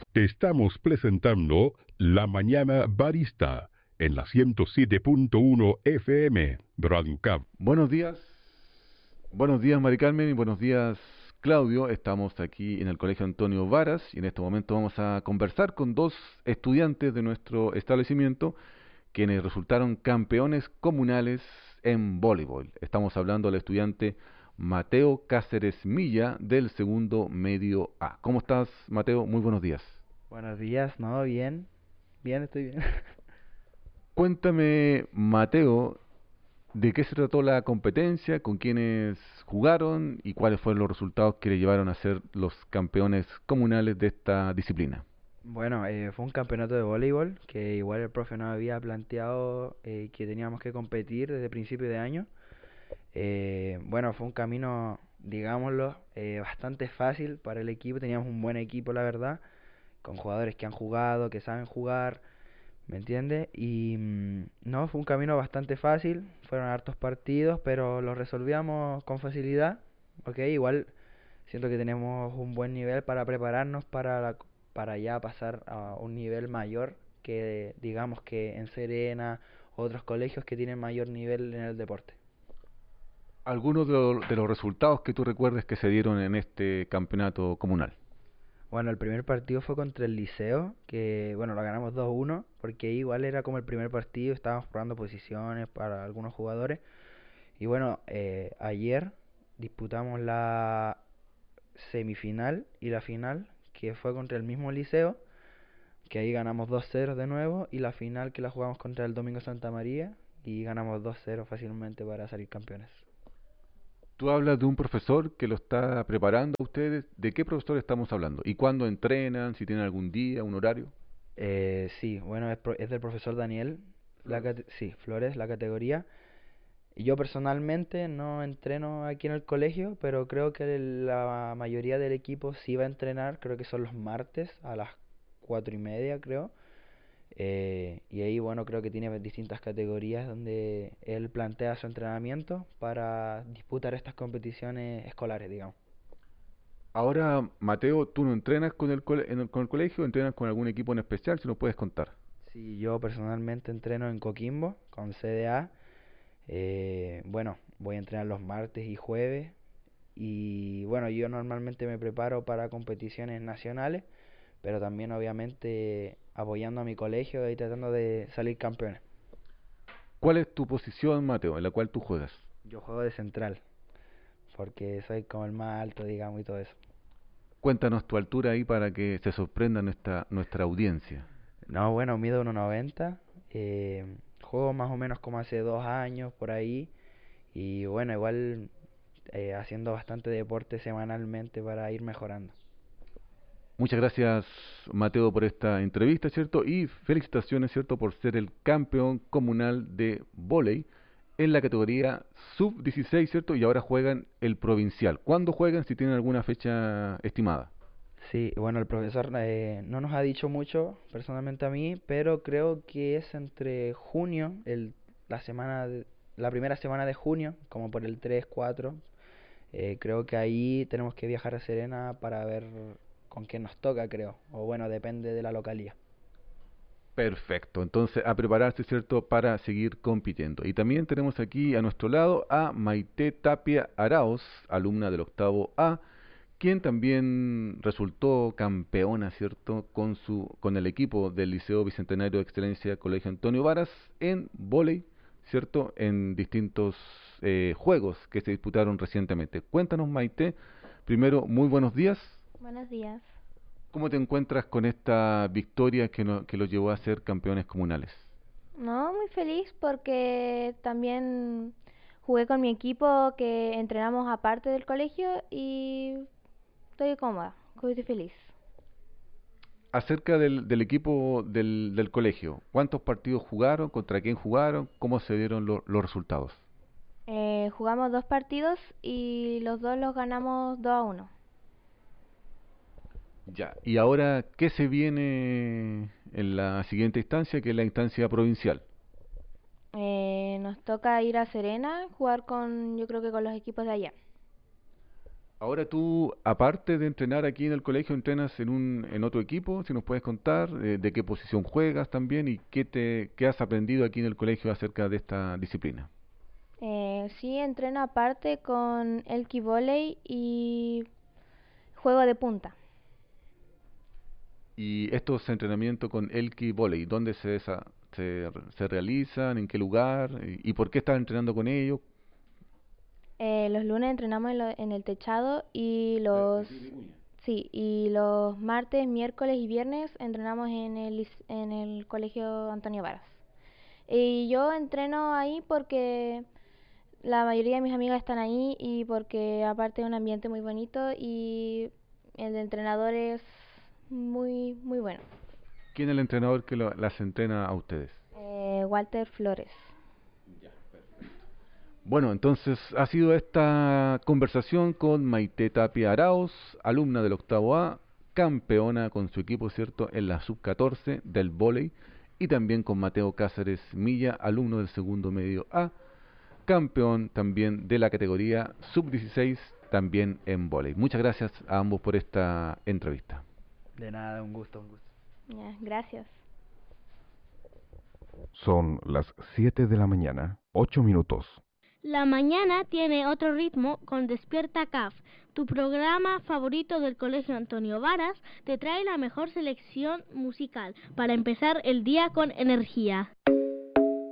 Te estamos presentando La Mañana Barista en la 107.1 FM, Radio Cab. Buenos días Mari Carmen y buenos días Claudio. Estamos aquí en el Colegio Antonio Varas y en este momento vamos a conversar con dos estudiantes de nuestro establecimiento quienes resultaron campeones comunales en voleibol. Estamos hablando del estudiante Mateo Cáceres Milla del segundo medio A. ¿Cómo estás, Mateo? Muy buenos días. Buenos días, ¿no? Bien, bien, estoy bien. Cuéntame, Mateo, ¿de qué se trató la competencia? ¿Con quiénes jugaron? ¿Y cuáles fueron los resultados que le llevaron a ser los campeones comunales de esta disciplina? Bueno, fue un campeonato de voleibol que igual el profe nos había planteado que teníamos que competir desde principio de año. Bueno, fue un camino, digámoslo, bastante fácil para el equipo. Teníamos un buen equipo, la verdad, con jugadores que han jugado, que saben jugar, ¿me entiendes? Y no, fue un camino bastante fácil. Fueron hartos partidos, pero los resolvíamos con facilidad. Ok, igual siento que tenemos un buen nivel para prepararnos para ya pasar a un nivel mayor que digamos que en Serena, otros colegios que tienen mayor nivel en el deporte. ¿Algunos de los resultados que tú recuerdes que se dieron en este campeonato comunal? Bueno, el primer partido fue contra el Liceo, que bueno, lo ganamos 2-1, porque igual era como el primer partido, estábamos probando posiciones para algunos jugadores. Y bueno, ayer disputamos la semifinal y la final, que fue contra el mismo Liceo, que ahí ganamos 2-0 de nuevo, y la final que la jugamos contra el Domingo Santa María, y ganamos 2-0 fácilmente para salir campeones. Tú hablas de un profesor que lo está preparando a ustedes. ¿De qué profesor estamos hablando? ¿Y cuándo entrenan? ¿Si tienen algún día, un horario? Sí, bueno, es del profesor Daniel, Flores. sí, Flores, la categoría. Yo personalmente no entreno aquí en el colegio, pero creo que la mayoría del equipo sí va a entrenar, creo que son los martes a las 4:30, creo. Y ahí, bueno, creo que tiene distintas categorías donde él plantea su entrenamiento para disputar estas competiciones escolares, digamos. Ahora, Mateo, tú no entrenas con con el colegio, entrenas con algún equipo en especial, si nos puedes contar. Sí, yo personalmente entreno en Coquimbo con CDA. Bueno, voy a entrenar los martes y jueves. Y bueno, yo normalmente me preparo para competiciones nacionales, pero también obviamente apoyando a mi colegio y tratando de salir campeones. ¿Cuál es tu posición, Mateo, en la cual tú juegas? Yo juego de central, porque soy como el más alto, digamos, y todo eso. Cuéntanos tu altura ahí para que se sorprenda nuestra audiencia. No, bueno, mido 1,90. Juego más o menos como hace 2 años por ahí. Y bueno, igual haciendo bastante deporte semanalmente para ir mejorando. Muchas gracias, Mateo, por esta entrevista, ¿cierto? Y felicitaciones, ¿cierto?, por ser el campeón comunal de vóley en la categoría sub-16, ¿cierto? Y ahora juegan el provincial. ¿Cuándo juegan? Si tienen alguna fecha estimada. Sí, bueno, el profesor no nos ha dicho mucho personalmente a mí, pero creo que es entre junio, la la primera semana de junio, como por el 3, 4. Creo que ahí tenemos que viajar a Serena para ver con quién nos toca, creo. O bueno, depende de la localía. Perfecto, entonces a prepararse, ¿cierto?, para seguir compitiendo. Y también tenemos aquí a nuestro lado a Maite Tapia Arauz, alumna del octavo A, quien también resultó campeona, ¿cierto?, con el equipo del Liceo Bicentenario de Excelencia Colegio Antonio Varas en vóley, ¿cierto?, en distintos juegos que se disputaron recientemente. Cuéntanos, Maite, primero, muy buenos días. Buenos días. ¿Cómo te encuentras con esta victoria que los llevó a ser campeones comunales? No, muy feliz porque también jugué con mi equipo que entrenamos aparte del colegio y estoy cómoda, estoy feliz. Acerca del equipo del colegio, ¿cuántos partidos jugaron? ¿Contra quién jugaron? ¿Cómo se dieron los resultados? Jugamos 2 partidos y los dos los ganamos 2-1. Ya, y ahora, ¿qué se viene en la siguiente instancia, que es la instancia provincial? Nos toca ir a Serena, jugar con, yo creo que con los equipos de allá. Ahora tú, aparte de entrenar aquí en el colegio, entrenas en otro equipo, si nos puedes contar de qué posición juegas también y qué has aprendido aquí en el colegio acerca de esta disciplina. Sí, entreno aparte con el volei y juego de punta. Y estos entrenamientos con Elki Volley, ¿dónde se realizan? ¿En qué lugar? ¿Y por qué estás entrenando con ellos? Los lunes entrenamos en el techado y sí, y los martes, miércoles y viernes entrenamos en el colegio Antonio Varas. Y yo entreno ahí porque la mayoría de mis amigas están ahí y porque aparte es un ambiente muy bonito y el entrenador es muy bueno. ¿Quién es el entrenador que las entrena a ustedes? Walter Flores. Bueno, entonces ha sido esta conversación con Maite Tapia Arauz, alumna del octavo A, campeona con su equipo, ¿cierto?, en la sub-14 del vóley, y también con Mateo Cáceres Milla, alumno del segundo medio A, campeón también de la categoría sub-16, también en vóley. Muchas gracias a ambos por esta entrevista. De nada, un gusto, un gusto. Ya, gracias. Son las 7 de la mañana, 8 minutos. La mañana tiene otro ritmo con Despierta CAF. Tu programa favorito del Colegio Antonio Varas te trae la mejor selección musical para empezar el día con energía.